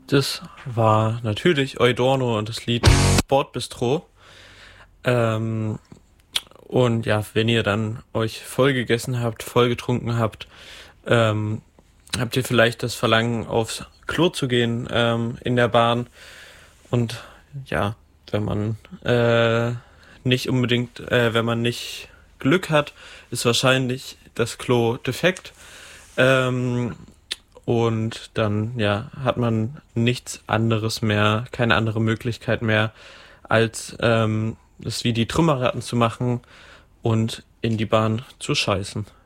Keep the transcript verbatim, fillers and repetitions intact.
Das war natürlich Eudorno und das Lied Bordbistro. Ähm, und ja, wenn ihr dann euch voll gegessen habt, voll getrunken habt, ähm, habt ihr vielleicht das Verlangen, aufs Klo zu gehen ähm, in der Bahn. Und ja, wenn man äh, nicht unbedingt, äh, wenn man nicht Glück hat, ist wahrscheinlich das Klo defekt. Ähm, und dann ja, hat man nichts anderes mehr, keine andere Möglichkeit mehr, als ähm, es wie die Trümmerratten zu machen und in die Bahn zu scheißen.